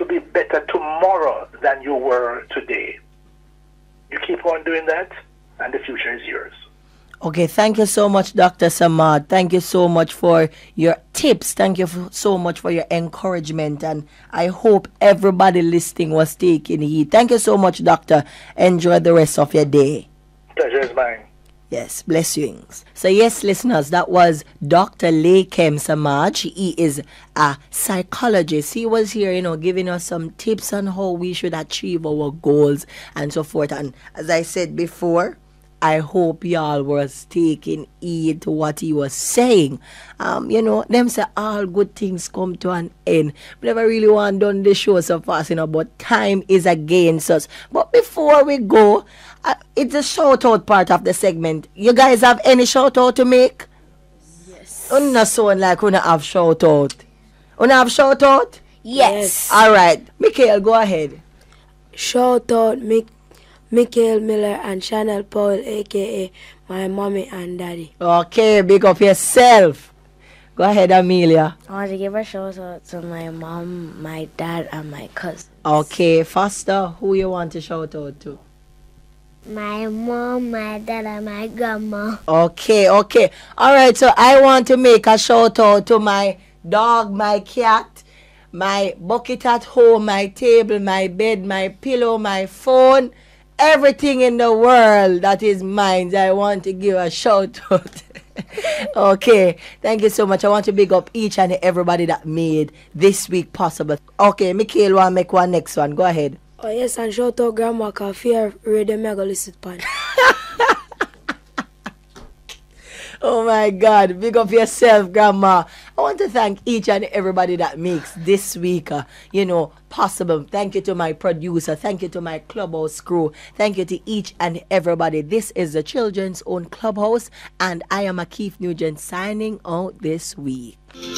to be better tomorrow than you were today. You keep on doing that, and the future is yours. Okay, thank you so much, Dr. Samad. Thank you so much for your tips. Thank you so much for your encouragement. And I hope everybody listening was taking heed. Thank you so much, Doctor. Enjoy the rest of your day. Pleasure is mine. Yes, blessings. So yes, listeners, that was Dr. Lakem Samaj. He is a psychologist. He was here, giving us some tips on how we should achieve our goals and so forth. And as I said before, I hope y'all was taking heed to what he was saying. Them say all good things come to an end. We never really want done the show so fast, but time is against us. But before we go, it's a shout out part of the segment. You guys have any shout out to make? Yes. Not sound like we have shout out. We have shout out? Yes. All right. Michael, go ahead. Shout out Michael Miller and Chanel Paul, aka my mommy and daddy. Okay, big up yourself. Go ahead, Amelia. I want to give a shout out to my mom, my dad, and my cousin. Okay, Foster, who you want to shout out to? My mom, my dad, and my grandma. Okay. All right, so I want to make a shout out to my dog, my cat, my bucket at home, my table, my bed, my pillow, my phone. Everything in the world that is mine, I want to give a shout out. Okay, thank you so much. I want to big up each and everybody that made this week possible. Okay, Mikhail want to make one next one. Go ahead. Oh yes, and shout out Grandma Kafir Radio Mega Listen Pan. Oh my God, big up yourself, Grandma. I want to thank each and everybody that makes this week, possible. Thank you to my producer. Thank you to my Clubhouse crew. Thank you to each and everybody. This is the Children's Own Clubhouse, and I am Akeith Nugent signing out this week.